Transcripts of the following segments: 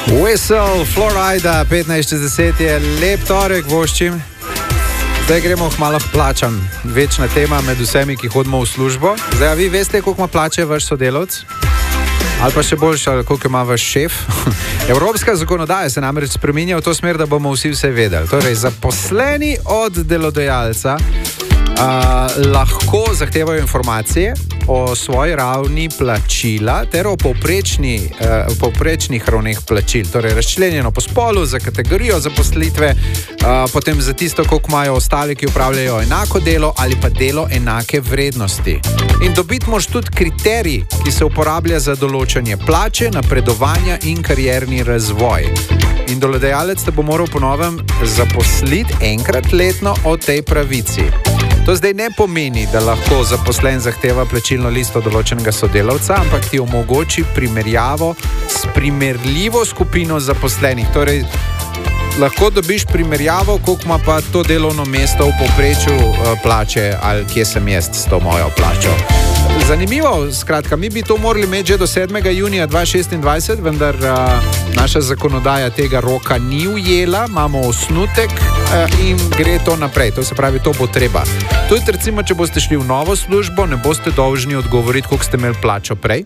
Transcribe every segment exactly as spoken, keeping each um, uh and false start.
Whistle, Florida, petnajst čez deset je lep torek, voščim. Zdaj gremo k malo plačam. Večna tema med vsemi, ki hodimo v službo. Zdaj, a vi veste, koliko ima plače vaš sodelavc? Ali pa še boljše, koliko ima vaš šef? Evropska zakonodaja se namreč spreminja v to smer, da bomo vsi vse vedeli. Torej, zaposleni od delodajalca Uh, lahko zahtevajo informacije o svoji ravni plačila ter o povprečni, uh, povprečnih ravneh plačil, torej razčlenjeno po spolu, za kategorijo zaposlitve, uh, potem za tisto, koliko imajo ostali, ki upravljajo enako delo ali pa delo enake vrednosti. In dobiti moraš tudi kriterij, ki se uporablja za določanje plače, napredovanja in karierni razvoj. In delodajalec te bo moral po novem zaposliti enkrat letno o tej pravici. To zdaj ne pomeni, da lahko zaposlen zahteva plačilno listo določenega sodelavca, ampak ti omogoči primerjavo s primerljivo skupino zaposlenih. Torej, lahko dobiš primerjavo, koliko ima pa to delovno mesto v povprečju plače ali kje sem jaz s to mojo plačo. Zanimivo, skratka, mi bi to morali imeti že do sedmega junija dva tisoč šestindvajset, vendar uh, naša zakonodaja tega roka ni ujela, imamo osnutek uh, in gre to naprej, to se pravi, to bo treba. Tudi recimo, če boste šli v novo službo, ne boste dolžni odgovoriti, koliko ste imeli plačo prej.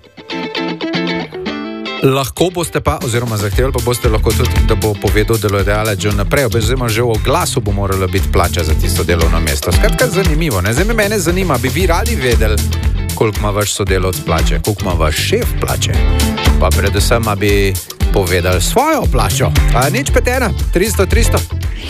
Lahko boste pa, oziroma zahtevali pa boste lahko tudi, da bo povedal delodajalec že naprej, oziroma že v oglasu bo morala biti plača za tisto delovno mesto. Skratka, zanimivo, ne? Zdaj me mene zanima, bi vi radi vedeli, koliko ima vaš sodelavec plače, koliko ima vaš šef plače, pa predvsem bi povedali svojo plačo. A nič petena, tristo, tristo.